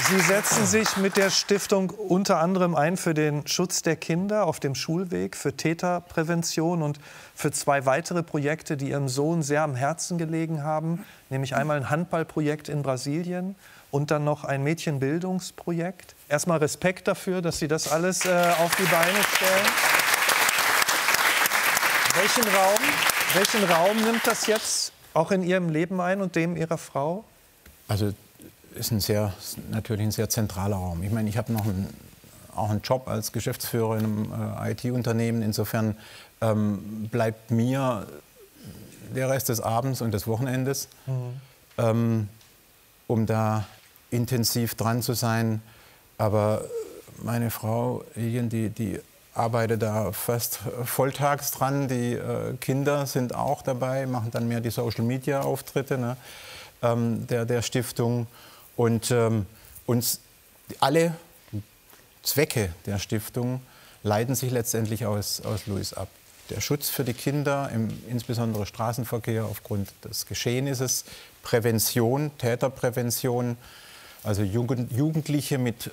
Sie setzen sich mit der Stiftung unter anderem ein für den Schutz der Kinder auf dem Schulweg, für Täterprävention und für 2 weitere Projekte, die Ihrem Sohn sehr am Herzen gelegen haben, nämlich einmal ein Handballprojekt in Brasilien und dann noch ein Mädchenbildungsprojekt. Erstmal Respekt dafür, dass Sie das alles auf die Beine stellen. Welchen Raum nimmt das jetzt auch in Ihrem Leben ein und dem Ihrer Frau? Also ist natürlich ein sehr zentraler Raum. Ich meine, ich habe noch auch einen Job als Geschäftsführer in einem IT-Unternehmen. Insofern bleibt mir der Rest des Abends und des Wochenendes, um da intensiv dran zu sein. Aber meine Frau, Lilian, die arbeitet da fast volltags dran. Die Kinder sind auch dabei, machen dann mehr die Social-Media-Auftritte, ne, der Stiftung. Und uns alle Zwecke der Stiftung leiten sich letztendlich aus Luis ab. Der Schutz für die Kinder, insbesondere Straßenverkehr aufgrund des Geschehnisses, Prävention, Täterprävention, also Jugendliche mit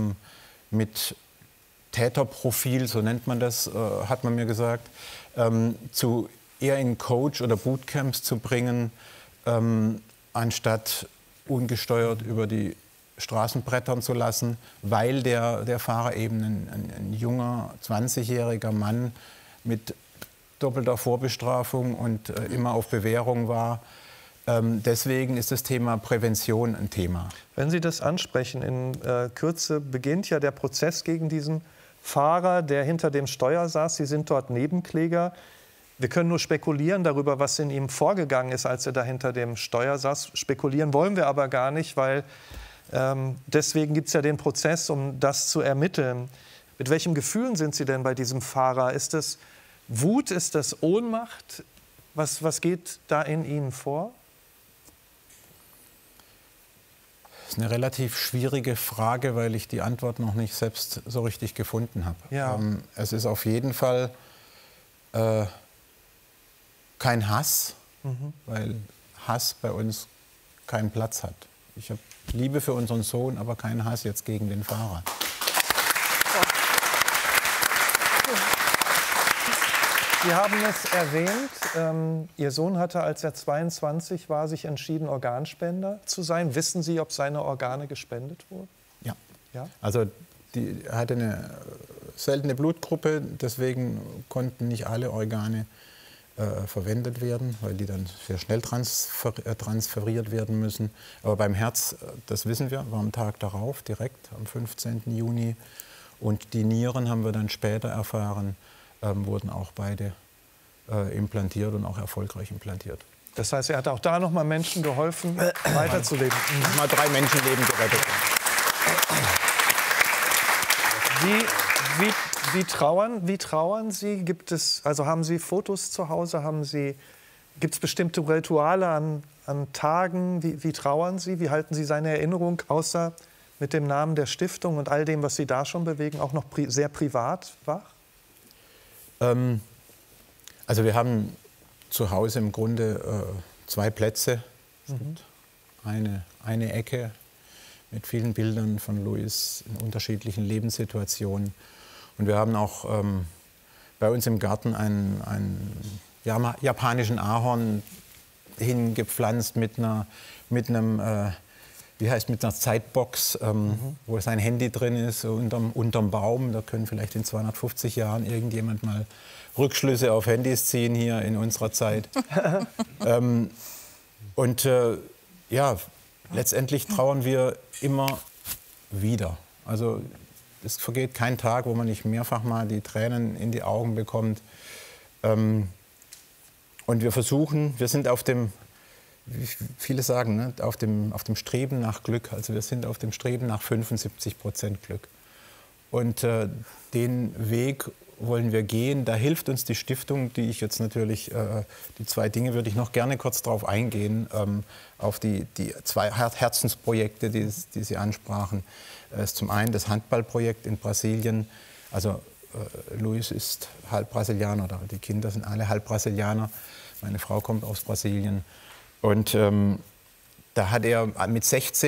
Täterprofil, so nennt man das, hat man mir gesagt, eher in Coach- oder Bootcamps zu bringen, anstatt ungesteuert über die Straßen brettern zu lassen, weil der Fahrer eben ein junger, 20-jähriger Mann mit doppelter Vorbestrafung und immer auf Bewährung war. Deswegen ist das Thema Prävention ein Thema. Wenn Sie das ansprechen, in Kürze beginnt ja der Prozess gegen diesen Fahrer, der hinter dem Steuer saß. Sie sind dort Nebenkläger. Wir können nur spekulieren darüber, was in ihm vorgegangen ist, als er da hinter dem Steuer saß. Spekulieren wollen wir aber gar nicht, weil deswegen gibt es ja den Prozess, um das zu ermitteln. Mit welchen Gefühlen sind Sie denn bei diesem Fahrer? Ist das Wut, ist das Ohnmacht? Was geht da in Ihnen vor? Das ist eine relativ schwierige Frage, weil ich die Antwort noch nicht selbst so richtig gefunden habe. Ja. Es ist auf jeden Fall kein Hass, weil Hass bei uns keinen Platz hat. Ich habe Liebe für unseren Sohn, aber keinen Hass jetzt gegen den Fahrer. Sie haben es erwähnt, Ihr Sohn hatte, als er 22 war, sich entschieden, Organspender zu sein. Wissen Sie, ob seine Organe gespendet wurden? Ja. Ja? Also er hatte eine seltene Blutgruppe, deswegen konnten nicht alle Organe verwendet werden, weil die dann sehr schnell transferiert werden müssen. Aber beim Herz, das wissen wir, war am Tag darauf, direkt am 15. Juni. Und die Nieren haben wir dann später erfahren, wurden auch beide implantiert und auch erfolgreich implantiert. Das heißt, er hat auch da noch mal Menschen geholfen, weiterzuleben. Mal 3 Menschenleben gerettet. Wie trauern Sie? Haben Sie Fotos zu Hause? Gibt es bestimmte Rituale an Tagen? Wie trauern Sie? Wie halten Sie seine Erinnerung, außer mit dem Namen der Stiftung und all dem, was Sie da schon bewegen, auch noch sehr privat wach? Also wir haben zu Hause im Grunde 2 Plätze. Es gibt eine Ecke mit vielen Bildern von Luis in unterschiedlichen Lebenssituationen. Und wir haben auch bei uns im Garten einen japanischen Ahorn hingepflanzt mit einer Zeitbox, wo sein Handy drin ist, unterm Baum. Da können vielleicht in 250 Jahren irgendjemand mal Rückschlüsse auf Handys ziehen hier in unserer Zeit. Letztendlich trauern wir immer wieder. Also es vergeht kein Tag, wo man nicht mehrfach mal die Tränen in die Augen bekommt. Und wir sind auf dem, wie viele sagen, ne, auf dem Streben nach Glück. Also wir sind auf dem Streben nach 75% Glück. Und den Weg wollen wir gehen. Da hilft uns die Stiftung, die ich jetzt natürlich, die 2 Dinge würde ich noch gerne kurz darauf eingehen, auf die 2 Herzensprojekte, die Sie ansprachen. Das ist zum einen das Handballprojekt in Brasilien. Also Luis ist halb Brasilianer, oder die Kinder sind alle halb Brasilianer. Meine Frau kommt aus Brasilien. Und da hat er mit 16